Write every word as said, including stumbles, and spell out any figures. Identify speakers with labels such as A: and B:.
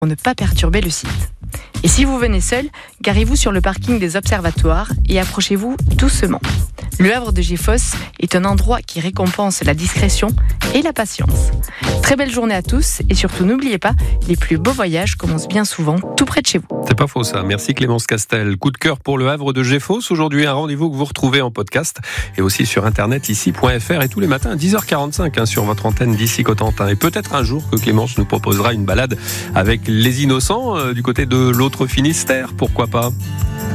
A: pour ne pas perturber le site. Et si vous venez seul, garez-vous sur le parking des observatoires et approchez-vous doucement. Le Havre de Géfos est un endroit qui récompense la discrétion et la patience. Très belle journée à tous et surtout n'oubliez pas, les plus beaux voyages commencent bien souvent tout près de chez vous.
B: C'est pas faux ça, merci Clémence Castel. Coup de cœur pour le Havre de Géfos. Aujourd'hui un rendez-vous que vous retrouvez en podcast et aussi sur internet ici point f r et tous les matins à dix heures quarante-cinq hein, sur votre antenne d'ici Cotentin. Et peut-être un jour que Clémence nous proposera une balade avec les innocents euh, du côté de l'autre Finistère, pourquoi pas.